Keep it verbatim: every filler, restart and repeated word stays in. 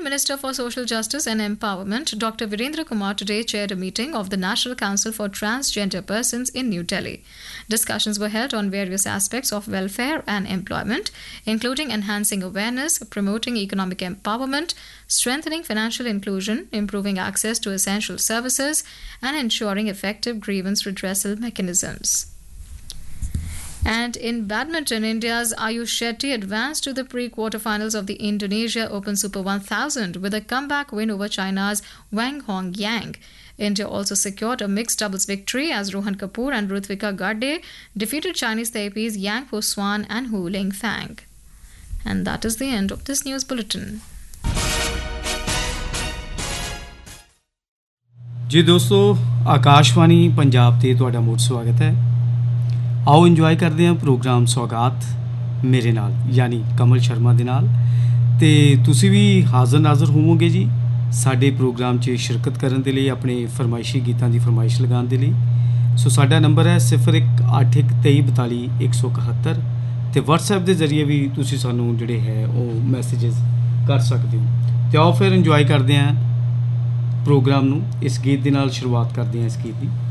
Minister for Social Justice and Empowerment, Doctor Virendra Kumar, today chaired a meeting of the National Council for Transgender Persons in New Delhi. Discussions were held on various aspects of welfare and employment, including enhancing awareness, promoting economic empowerment, strengthening financial inclusion, improving access to essential services, and ensuring effective grievance redressal mechanisms. And in badminton, India's Ayush Shetty advanced to the pre-quarterfinals of the Indonesia Open Super one thousand with a comeback win over China's Wang Hongyang. India also secured a mixed doubles victory as Rohan Kapoor and Rutvika Garde defeated Chinese Taipei's Yang Po Swan and Hu Lingfang. And that is the end of this news bulletin. जी दोस्तों, आकाशवाणी पंजाब ते तुहाडा मुड़ स्वागत है। आओ enjoy करते हैं programme सौगात मेरे नाल यानी कमल शर्मा दे नाल ते तुसी भी हाज़र नाज़र होवोगे जी साडे प्रोग्राम 'ਚ शिरकत करन दे लई अपने फरमाइशी गीतां दी फरमाइश लगाउण दे लई। सो साडा नंबर है सिफर एक अठ एक तेई बताली एक सौ इकहत्तर ते व्हाट्सएप के जरिए भी तुसी सानू जिहड़े है वो मैसेजेस कर सकते हो। तो आओ फिर इंजॉय करते हैं प्रोग्राम नू। इस गीत दे नाल शुरुआत करते हैं इस गीत दी।